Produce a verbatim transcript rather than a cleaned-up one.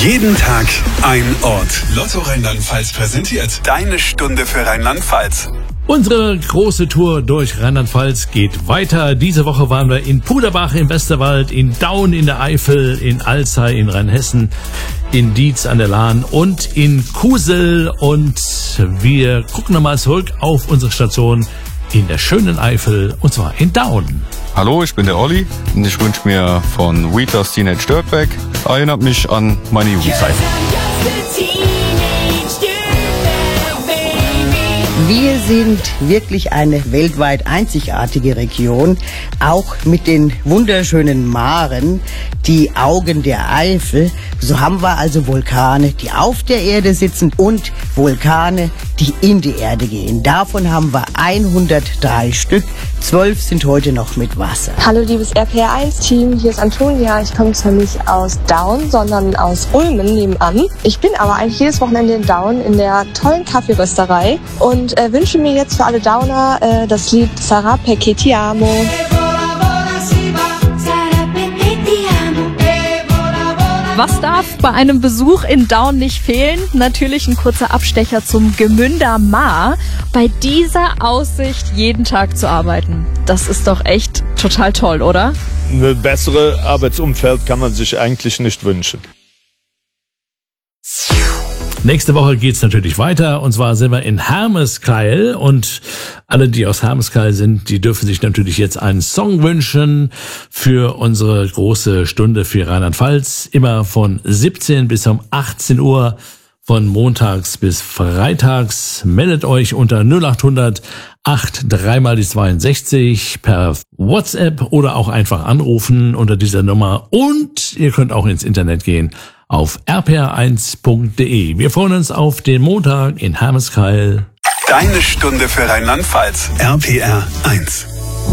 Jeden Tag ein Ort. Lotto Rheinland-Pfalz präsentiert deine Stunde für Rheinland-Pfalz. Unsere große Tour durch Rheinland-Pfalz geht weiter. Diese Woche waren wir in Puderbach im Westerwald, in Daun in der Eifel, in Alzey in Rheinhessen, in Dietz an der Lahn und in Kusel. Und wir gucken nochmal zurück auf unsere Station in der schönen Eifel, und zwar in Daun. Hallo, ich bin der Olli und ich wünsche mir von Wheatlers Teenage Dirtbag. Erinnert mich an meine Jugendzeit. Wir sind wirklich eine weltweit einzigartige Region, auch mit den wunderschönen Maren, die Augen der Eifel. So haben wir also Vulkane, die auf der Erde sitzen und Vulkane, die in die Erde gehen. Davon haben wir hundertdrei Stück, zwölf sind heute noch mit Wasser. Hallo liebes R P R eins Team, hier ist Antonia. Ich komme zwar nicht aus Daun, sondern aus Ulmen nebenan. Ich bin aber eigentlich jedes Wochenende in Daun in der tollen Kaffeerösterei und äh, wünsche mir jetzt für alle Dauner äh, das Lied Sarà perché ti amo. Was darf bei einem Besuch in Daun nicht fehlen? Natürlich ein kurzer Abstecher zum Gemünder Maar. Bei dieser Aussicht jeden Tag zu arbeiten, das ist doch echt total toll, oder? Ein besseres Arbeitsumfeld kann man sich eigentlich nicht wünschen. Nächste Woche geht's natürlich weiter, und zwar sind wir in Hermeskeil, und alle, die aus Hermeskeil sind, die dürfen sich natürlich jetzt einen Song wünschen für unsere große Stunde für Rheinland-Pfalz, immer von siebzehn bis um achtzehn Uhr, von montags bis freitags. Meldet euch unter null acht hundert acht drei mal die zweiundsechzig per WhatsApp oder auch einfach anrufen unter dieser Nummer, und ihr könnt auch ins Internet gehen auf r p r eins punkt d e. Wir freuen uns auf den Montag in Hermeskeil. Deine Stunde für Rheinland-Pfalz. R P R eins.